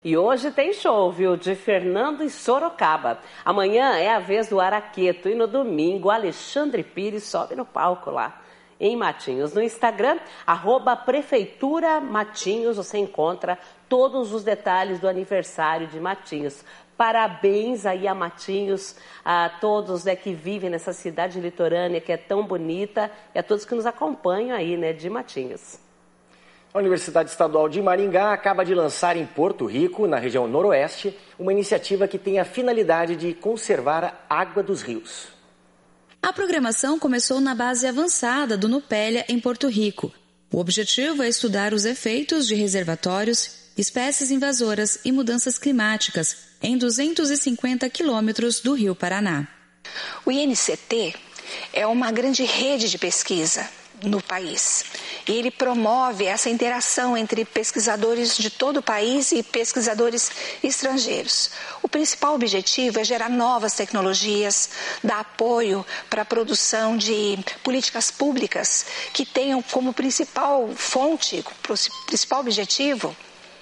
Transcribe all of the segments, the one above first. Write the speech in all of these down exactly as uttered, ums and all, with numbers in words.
E hoje tem show, viu, de Fernando e Sorocaba. Amanhã é a vez do Araqueto e no domingo Alexandre Pires sobe no palco lá em Matinhos. No Instagram, arroba Prefeitura Matinhos, você encontra todos os detalhes do aniversário de Matinhos. Parabéns aí a Matinhos, a todos, né, que vivem nessa cidade litorânea que é tão bonita e a todos que nos acompanham aí, né, de Matinhos. A Universidade Estadual de Maringá acaba de lançar em Porto Rico, na região noroeste, uma iniciativa que tem a finalidade de conservar a água dos rios. A programação começou na base avançada do Nupélia, em Porto Rico. O objetivo é estudar os efeitos de reservatórios, espécies invasoras e mudanças climáticas em duzentos e cinquenta quilômetros do Rio Paraná. O I N C T é uma grande rede de pesquisa no país. E ele promove essa interação entre pesquisadores de todo o país e pesquisadores estrangeiros. O principal objetivo é gerar novas tecnologias, dar apoio para a produção de políticas públicas que tenham como principal fonte, principal objetivo,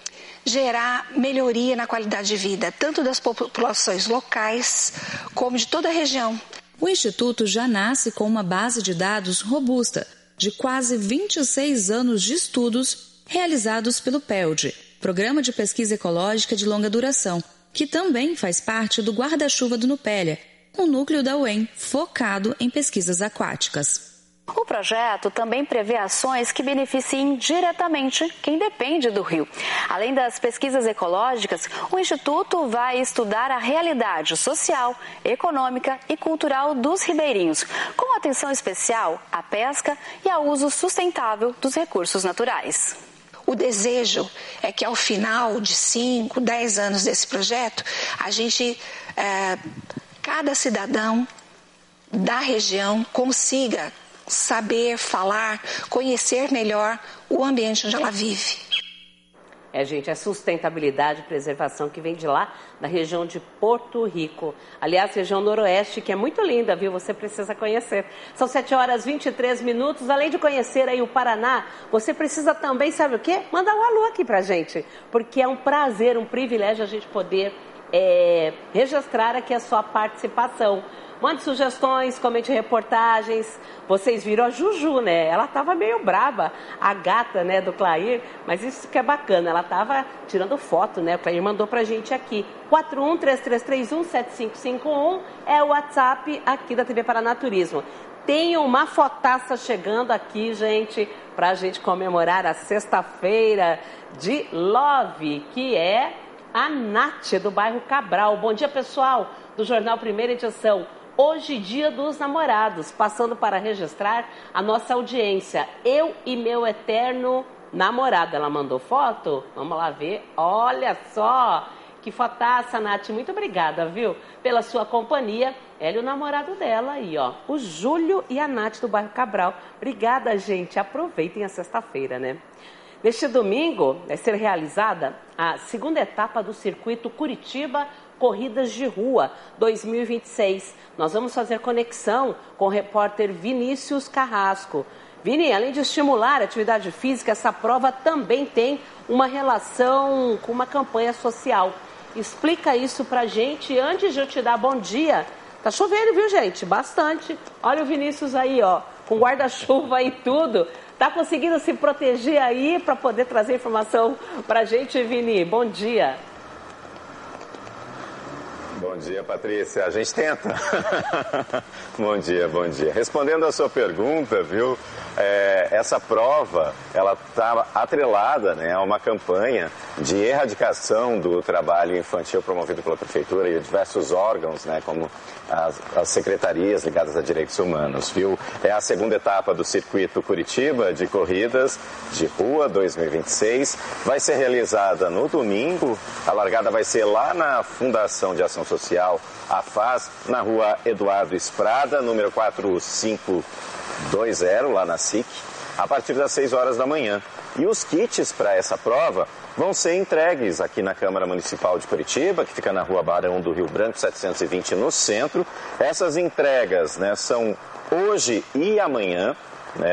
gerar melhoria na qualidade de vida, tanto das populações locais como de toda a região. O Instituto já nasce com uma base de dados robusta, de quase vinte e seis anos de estudos realizados pelo P E L D, Programa de Pesquisa Ecológica de Longa Duração, que também faz parte do guarda-chuva do Nupélia, um núcleo da U E M focado em pesquisas aquáticas. O projeto também prevê ações que beneficiem diretamente quem depende do rio. Além das pesquisas ecológicas, o Instituto vai estudar a realidade social, econômica e cultural dos ribeirinhos, com atenção especial à pesca e ao uso sustentável dos recursos naturais. O desejo é que ao final de cinco, dez anos desse projeto, a gente, é, cada cidadão da região consiga saber, falar, conhecer melhor o ambiente onde ela vive. É, gente, é sustentabilidade e preservação que vem de lá, da região de Porto Rico. Aliás, região noroeste, que é muito linda, viu? Você precisa conhecer. São sete horas e vinte e três minutos. Além de conhecer aí o Paraná, você precisa também, sabe o quê? Mandar um alô aqui pra gente. Porque é um prazer, um privilégio a gente poder é, registrar aqui a sua participação. Mande sugestões, comente reportagens. Vocês viram a Juju, né? Ela estava meio braba, a gata, né, do Clair. Mas isso que é bacana, ela estava tirando foto, né? O Clair mandou pra gente aqui. quatro um três três três um sete cinco cinco um é o WhatsApp aqui da T V Paraná Turismo. Tem uma fotaça chegando aqui, gente, pra gente comemorar a sexta-feira de Love, que é a Nath, do bairro Cabral. Bom dia, pessoal, do Jornal Primeira Edição. Hoje, dia dos namorados, passando para registrar a nossa audiência. Eu e meu eterno namorado. Ela mandou foto? Vamos lá ver. Olha só, que fotaça, Nath. Muito obrigada, viu, pela sua companhia. Ela e o namorado dela aí, ó. O Júlio e a Nath do bairro Cabral. Obrigada, gente. Aproveitem a sexta-feira, né? Neste domingo vai ser realizada a segunda etapa do circuito Curitiba Corridas de Rua dois mil e vinte e seis. Nós vamos fazer conexão com o repórter Vinícius Carrasco. Vini, além de estimular a atividade física, essa prova também tem uma relação com uma campanha social. Explica isso pra gente antes de eu te dar bom dia. Tá chovendo, viu, gente? Bastante. Olha o Vinícius aí, ó, com guarda-chuva e tudo. Tá conseguindo se proteger aí para poder trazer informação pra gente, Vini? Bom dia. Bom dia, Patrícia. A gente tenta. Bom dia, bom dia. Respondendo a sua pergunta, viu? É, essa prova, ela está atrelada, né, a uma campanha de erradicação do trabalho infantil promovido pela Prefeitura e diversos órgãos, né, como as, as secretarias ligadas a direitos humanos, viu? É a segunda etapa do Circuito Curitiba de Corridas de Rua dois mil e vinte e seis. Vai ser realizada no domingo. A largada vai ser lá na Fundação de Ação Social, a FAS, na rua Eduardo Esprada, número quatro cinco dois zero, lá na S I C, a partir das seis horas da manhã. E os kits para essa prova vão ser entregues aqui na Câmara Municipal de Curitiba, que fica na rua Barão do Rio Branco, setecentos e vinte, no centro. Essas entregas, né, são hoje e amanhã, né?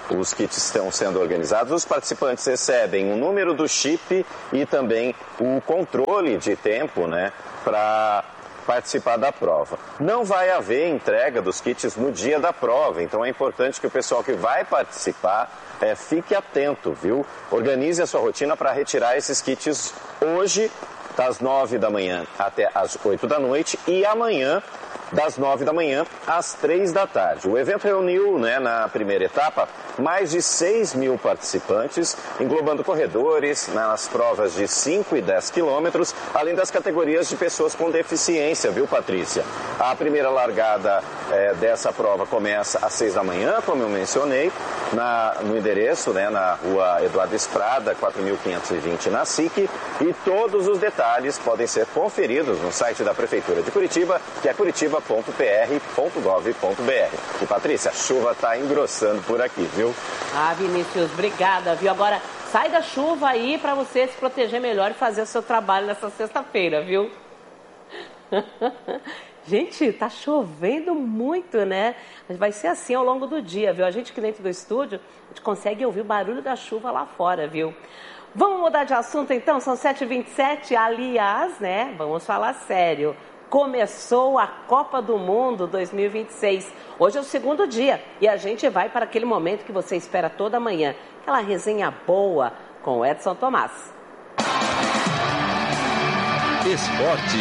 os kits estão sendo organizados, os participantes recebem o número do chip e também o controle de tempo, né, para participar da prova. Não vai haver entrega dos kits no dia da prova, então é importante que o pessoal que vai participar é, fique atento, viu? Organize a sua rotina para retirar esses kits hoje, das nove da manhã até as oito da noite, e amanhã, das nove da manhã às três da tarde. O evento reuniu, né, na primeira etapa, mais de seis mil participantes, englobando corredores nas provas de cinco e dez quilômetros, além das categorias de pessoas com deficiência, viu, Patrícia? A primeira largada é, dessa prova começa às seis da manhã, como eu mencionei, na, no endereço, né, na rua Eduardo Esprada, quatro mil quinhentos e vinte, na S I C, e todos os detalhes podem ser conferidos no site da Prefeitura de Curitiba, que é curitiba ponto p r ponto gov ponto b r. E Patrícia, a chuva está engrossando por aqui, viu? Ah, Vinícius, obrigada, viu? Agora, sai da chuva aí para você se proteger melhor e fazer o seu trabalho nessa sexta-feira, viu? Gente, tá chovendo muito, né? Vai ser assim ao longo do dia, viu? A gente aqui dentro do estúdio, a gente consegue ouvir o barulho da chuva lá fora, viu? Vamos mudar de assunto então? São sete e vinte e sete, aliás, né? Vamos falar sério. Começou a Copa do Mundo dois mil e vinte e seis. Hoje é o segundo dia e a gente vai para aquele momento que você espera toda manhã. Aquela resenha boa com o Edson Tomás. Esporte.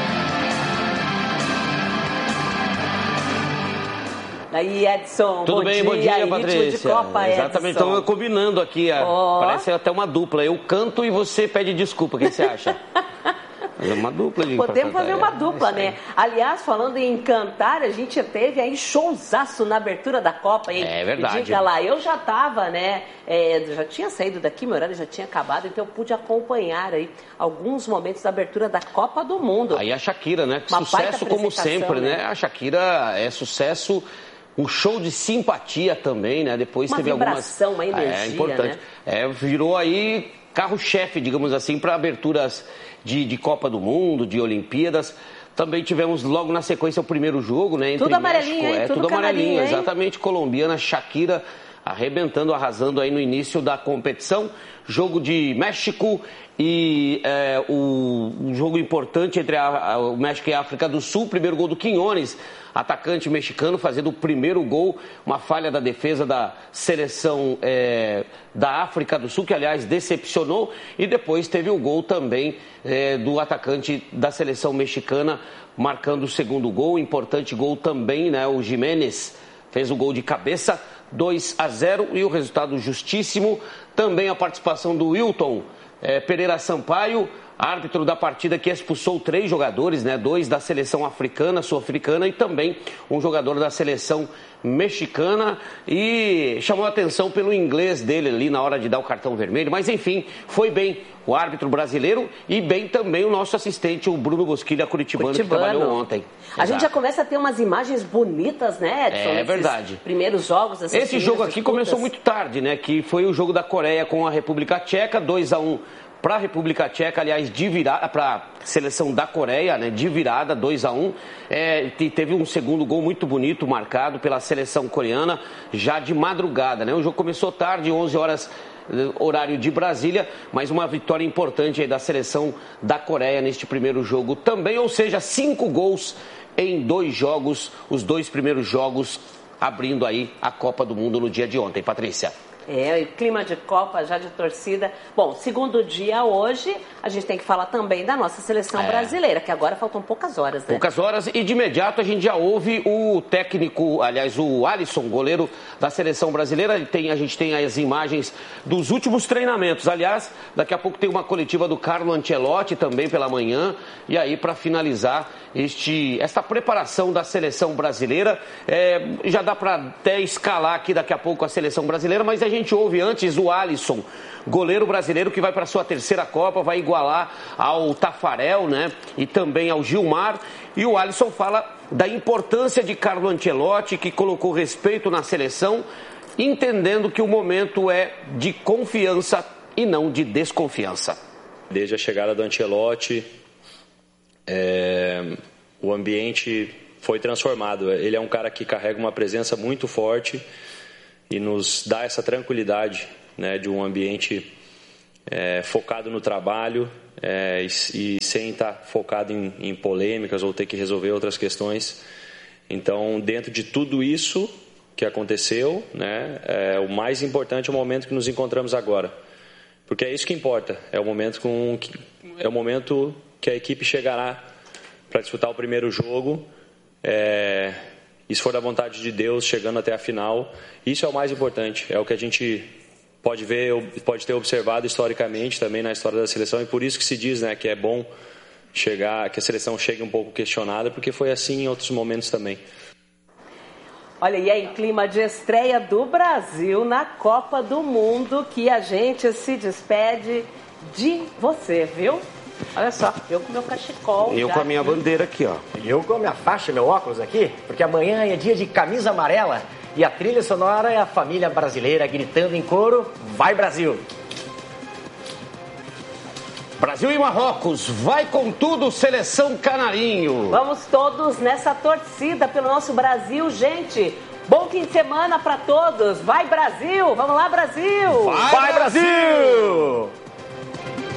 Aí, Edson, Tudo bom bem, dia. bom dia, Ritmo Patrícia. de Copa, Exatamente, Edson. estamos combinando aqui, oh. Parece até uma dupla. Eu canto e você pede desculpa, o que você acha? Fazer uma dupla de Podemos fazer uma dupla, é né? Aliás, falando em cantar, a gente teve aí showzaço na abertura da Copa, hein? É verdade. Diga lá, eu já tava, né? É, já tinha saído daqui, meu horário já tinha acabado, então eu pude acompanhar aí alguns momentos da abertura da Copa do Mundo. Aí a Shakira, né? Uma Sucesso como sempre, né? né? A Shakira é sucesso. Um show de simpatia também, né? Depois uma teve vibração, algumas... uma energia, é importante. Né? É, virou aí carro-chefe, digamos assim, para aberturas de, de Copa do Mundo, de Olimpíadas. Também tivemos logo na sequência o primeiro jogo, né? Entre tudo amarelinho, México, hein? é tudo, tudo amarelinho, hein? exatamente. Colombiana, Shakira arrebentando, arrasando aí no início da competição. Jogo de México e é, o, um jogo importante entre a, a, o México e a África do Sul. Primeiro gol do Quiñones, atacante mexicano, fazendo o primeiro gol. Uma falha da defesa da seleção é, da África do Sul, que aliás decepcionou. E depois teve o gol também é, do atacante da seleção mexicana, marcando o segundo gol. Importante gol também, né? O Jiménez fez o gol de cabeça, dois a zero, e o resultado justíssimo. Também a participação do Wilton é, Pereira Sampaio, árbitro da partida, que expulsou três jogadores, né? Dois da seleção africana, sul-africana, e também um jogador da seleção mexicana, e chamou a atenção pelo inglês dele ali na hora de dar o cartão vermelho. Mas enfim, foi bem o árbitro brasileiro e bem também o nosso assistente, o Bruno Bosquilha, curitibano, curitibano. que trabalhou ontem. A Exato. gente já começa a ter umas imagens bonitas, né, Edson? É verdade. Primeiros jogos. Esse jogo aqui disputas. começou muito tarde, né? Que foi o jogo da Coreia com a República Tcheca, dois a um para a República Tcheca, aliás, de virada, para a seleção da Coreia, né? De virada, dois a um. É, teve um segundo gol muito bonito, marcado pela seleção coreana, já de madrugada, né? O jogo começou tarde, onze horas, horário de Brasília, mas uma vitória importante aí da seleção da Coreia neste primeiro jogo também, ou seja, cinco gols em dois jogos, os dois primeiros jogos abrindo aí a Copa do Mundo no dia de ontem, Patrícia. É, clima de Copa, já de torcida. Bom, segundo dia hoje, a gente tem que falar também da nossa seleção é. brasileira, que agora faltam poucas horas, né? Poucas horas, e de imediato a gente já ouve o técnico, aliás, o Alisson, goleiro da seleção brasileira. Ele tem, a gente tem as imagens dos últimos treinamentos. Aliás, daqui a pouco tem uma coletiva do Carlo Ancelotti também pela manhã. E aí, para finalizar este, esta preparação da seleção brasileira, é, já dá para até escalar aqui daqui a pouco a seleção brasileira, mas a gente A gente ouve antes o Alisson, goleiro brasileiro que vai para a sua terceira Copa, vai igualar ao Tafarel, né? E também ao Gilmar. E o Alisson fala da importância de Carlo Ancelotti, que colocou respeito na seleção, entendendo que o momento é de confiança e não de desconfiança. Desde a chegada do Ancelotti, é, o ambiente foi transformado. Ele é um cara que carrega uma presença muito forte. e nos dá essa tranquilidade, né, de um ambiente é, focado no trabalho é, e, e sem estar focado em, em polêmicas ou ter que resolver outras questões. Então, dentro de tudo isso que aconteceu, né, é, o mais importante é o momento que nos encontramos agora, porque é isso que importa, é o momento, com, é o momento que a equipe chegará para disputar o primeiro jogo, é, e se for da vontade de Deus, chegando até a final, isso é o mais importante, é o que a gente pode ver, pode ter observado historicamente também na história da seleção, e por isso que se diz, né, que é bom chegar, que a seleção chegue um pouco questionada, porque foi assim em outros momentos também. Olha, e é em clima de estreia do Brasil na Copa do Mundo que a gente se despede de você, viu? Olha só, eu com meu cachecol. Eu já, com a minha viu? bandeira aqui, ó. Eu com a minha faixa, meu óculos aqui, porque amanhã é dia de camisa amarela e a trilha sonora é a família brasileira gritando em coro: vai Brasil! Brasil e Marrocos, vai com tudo, seleção canarinho. Vamos todos nessa torcida pelo nosso Brasil, gente. Bom fim de semana para todos. Vai Brasil! Vamos lá, Brasil! Vai, vai Brasil! Brasil!